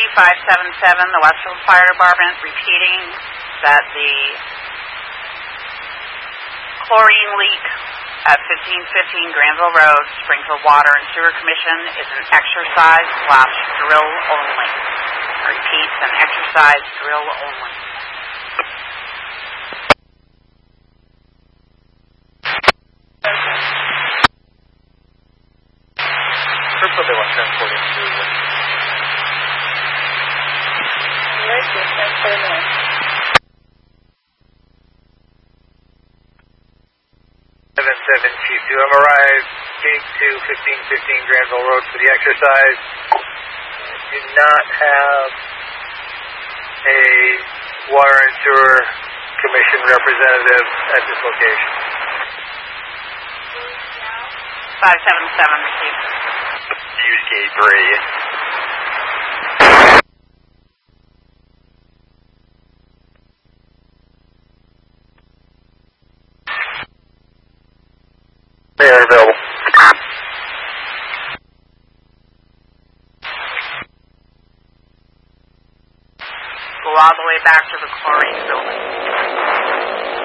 577, the Westfield Fire Department, repeating that the chlorine leak at 1515 Granville Road, Springfield Water and Sewer Commission is an exercise/drill only. Repeats, an exercise drill only. Purple, they want transporting to 7-7 Chief to arrive, gate to 1515 Granville Road for the exercise. Do not have a Water and Sewer Commission representative at this location. 577 received. Use gate 3. They are available. Go all the way back to the chlorine building.